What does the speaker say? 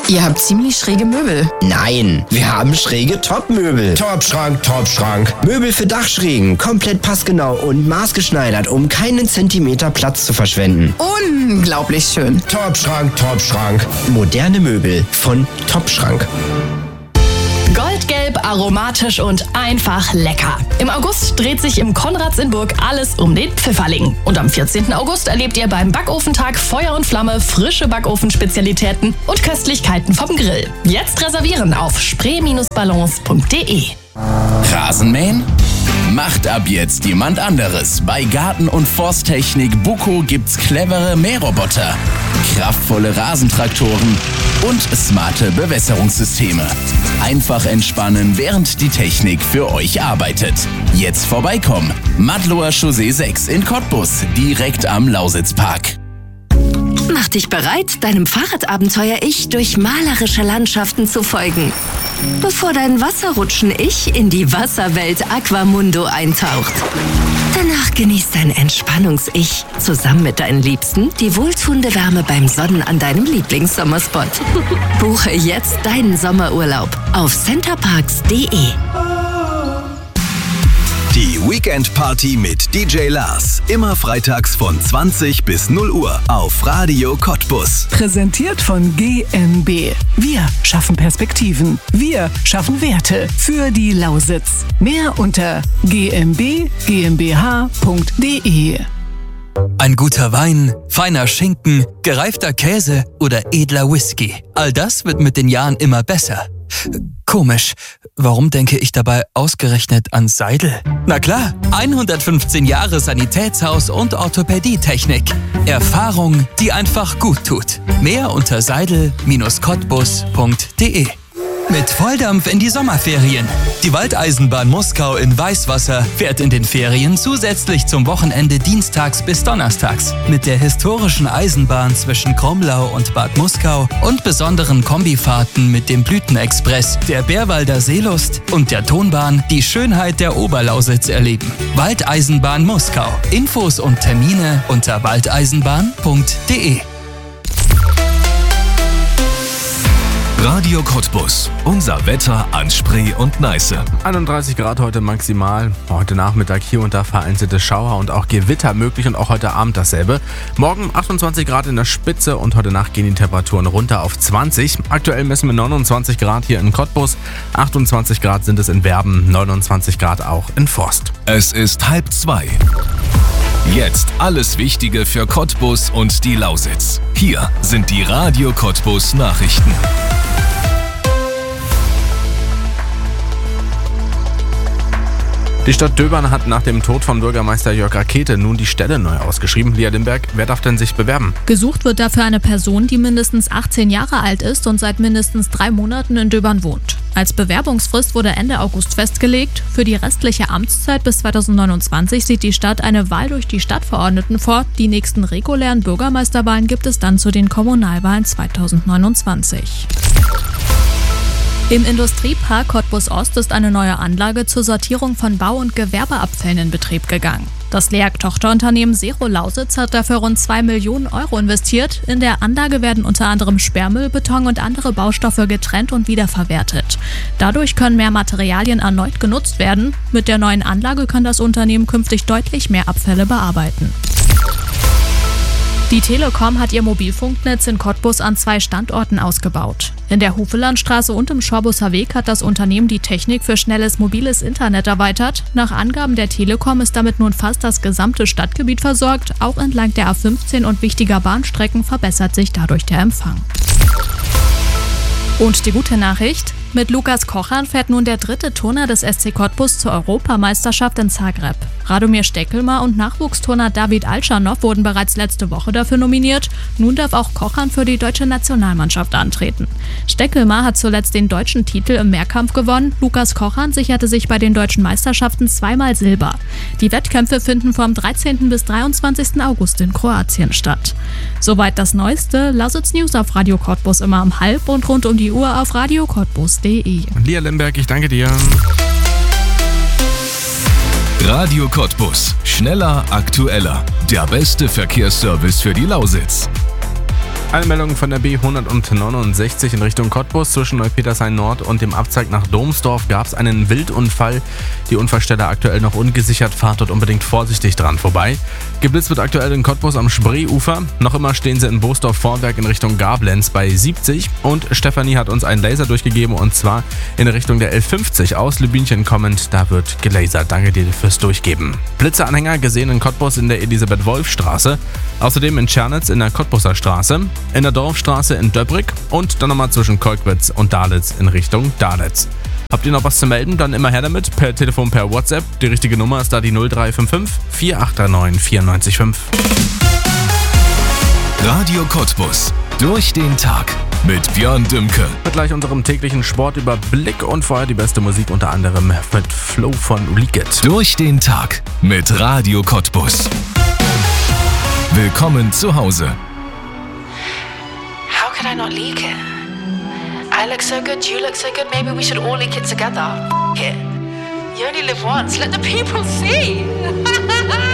Ihr habt ziemlich schräge Möbel. Nein, wir haben schräge Top-Möbel. Top-Schrank, Top-Schrank. Möbel für Dachschrägen, komplett passgenau und maßgeschneidert, um keinen Zentimeter Platz zu verschwenden. Unglaublich schön. Top-Schrank, Top-Schrank. Moderne Möbel von Top-Schrank. Goldgelb, aromatisch und einfach lecker. Im August dreht sich im Konrads in Burg alles um den Pfifferling. Und am 14. August erlebt ihr beim Backofentag Feuer und Flamme, frische Backofenspezialitäten und Köstlichkeiten vom Grill. Jetzt reservieren auf spray-balance.de. Rasenmähen? Macht ab jetzt jemand anderes. Bei Garten- und Forsttechnik Buco gibt's clevere Mähroboter, kraftvolle Rasentraktoren und smarte Bewässerungssysteme. Einfach entspannen, während die Technik für euch arbeitet. Jetzt vorbeikommen. Madloer Chaussee 6 in Cottbus, direkt am Lausitzpark. Mach dich bereit, deinem Fahrradabenteuer-Ich durch malerische Landschaften zu folgen. Bevor dein Wasserrutschen-Ich in die Wasserwelt Aquamundo eintaucht. Danach genießt dein Entspannungs-Ich zusammen mit deinen Liebsten die wohltuende Wärme beim Sonnen an deinem Lieblingssommerspot. Buche jetzt deinen Sommerurlaub auf centerparks.de. Die Weekend Party mit DJ Lars. Immer freitags von 20 bis 0 Uhr auf Radio Cottbus. Präsentiert von GmbH. Wir schaffen Perspektiven. Wir schaffen Werte für die Lausitz. Mehr unter gmbh.de. Ein guter Wein, feiner Schinken, gereifter Käse oder edler Whisky. All das wird mit den Jahren immer besser. Komisch, warum denke ich dabei ausgerechnet an Seidel? Na klar, 115 Jahre Sanitätshaus und Orthopädietechnik. Erfahrung, die einfach gut tut. Mehr unter seidel-cottbus.de. Mit Volldampf in die Sommerferien. Die Waldeisenbahn Muskau in Weißwasser fährt in den Ferien zusätzlich zum Wochenende dienstags bis donnerstags mit der historischen Eisenbahn zwischen Kromlau und Bad Muskau und besonderen Kombifahrten mit dem Blütenexpress, der Bärwalder Seelust und der Tonbahn die Schönheit der Oberlausitz erleben. Waldeisenbahn Muskau. Infos und Termine unter waldeisenbahn.de. Radio Cottbus. Unser Wetter an Spree und Neiße. 31 Grad heute maximal. Heute Nachmittag hier und da vereinzelte Schauer und auch Gewitter möglich und auch heute Abend dasselbe. Morgen 28 Grad in der Spitze und heute Nacht gehen die Temperaturen runter auf 20. Aktuell messen wir 29 Grad hier in Cottbus, 28 Grad sind es in Werben, 29 Grad auch in Forst. Es ist 1:30. Jetzt alles Wichtige für Cottbus und die Lausitz. Hier sind die Radio Cottbus Nachrichten. Die Stadt Döbern hat nach dem Tod von Bürgermeister Jörg Rakete nun die Stelle neu ausgeschrieben. Lia Limberg, wer darf denn sich bewerben? Gesucht wird dafür eine Person, die mindestens 18 Jahre alt ist und seit mindestens 3 Monaten in Döbern wohnt. Als Bewerbungsfrist wurde Ende August festgelegt. Für die restliche Amtszeit bis 2029 sieht die Stadt eine Wahl durch die Stadtverordneten vor. Die nächsten regulären Bürgermeisterwahlen gibt es dann zu den Kommunalwahlen 2029. Im Industriepark Cottbus Ost ist eine neue Anlage zur Sortierung von Bau- und Gewerbeabfällen in Betrieb gegangen. Das LEAG-Tochterunternehmen Zero Lausitz hat dafür rund 2 Millionen Euro investiert. In der Anlage werden unter anderem Sperrmüll, Beton und andere Baustoffe getrennt und wiederverwertet. Dadurch können mehr Materialien erneut genutzt werden. Mit der neuen Anlage kann das Unternehmen künftig deutlich mehr Abfälle bearbeiten. Die Telekom hat ihr Mobilfunknetz in Cottbus an 2 Standorten ausgebaut. In der Hufelandstraße und im Schorbusser Weg hat das Unternehmen die Technik für schnelles mobiles Internet erweitert. Nach Angaben der Telekom ist damit nun fast das gesamte Stadtgebiet versorgt. Auch entlang der A15 und wichtiger Bahnstrecken verbessert sich dadurch der Empfang. Und die gute Nachricht: Mit Lukas Kochan fährt nun der 3. Turner des SC Cottbus zur Europameisterschaft in Zagreb. Radomir Steckelmar und Nachwuchsturner David Alschanow wurden bereits letzte Woche dafür nominiert. Nun darf auch Kochan für die deutsche Nationalmannschaft antreten. Steckelmar hat zuletzt den deutschen Titel im Mehrkampf gewonnen. Lukas Kochan sicherte sich bei den deutschen Meisterschaften 2-mal Silber. Die Wettkämpfe finden vom 13. bis 23. August in Kroatien statt. Soweit das Neueste. Lausitz News auf Radio Cottbus immer um 12 und rund um die Uhr auf radiocottbus.de. Lia Lemberg, ich danke dir. Radio Cottbus. Schneller, aktueller. Der beste Verkehrsservice für die Lausitz. Eine Meldung von der B169 in Richtung Cottbus. Zwischen Neupetershain Nord und dem Abzweig nach Domsdorf gab es einen Wildunfall. Die Unfallstelle aktuell noch ungesichert. Fahrt dort unbedingt vorsichtig dran vorbei. Geblitzt wird aktuell in Cottbus am Spreeufer. Noch immer stehen sie in Boosdorf-Vorwerk in Richtung Gablenz bei 70. Und Stefanie hat uns einen Laser durchgegeben und zwar in Richtung der L50 aus Lübinchen kommend. Da wird gelasert. Danke dir fürs Durchgeben. Blitzeanhänger gesehen in Cottbus in der Elisabeth-Wolf-Straße. Außerdem in Tschernitz in der Cottbuser Straße. In der Dorfstraße in Döbrick und dann nochmal zwischen Kolkwitz und Dalitz in Richtung Dalitz. Habt ihr noch was zu melden? Dann immer her damit, per Telefon, per WhatsApp. Die richtige Nummer ist da die 0355 4839 94,5. Radio Cottbus. Durch den Tag. Mit Björn Dümke. Mit gleich unserem täglichen Sportüberblick und vorher die beste Musik, unter anderem mit Flow von Leakit. Durch den Tag. Mit Radio Cottbus. Willkommen zu Hause. How could I not leak it? I look so good, you look so good, maybe we should all leak it together. F*** it. You only live once, let the people see.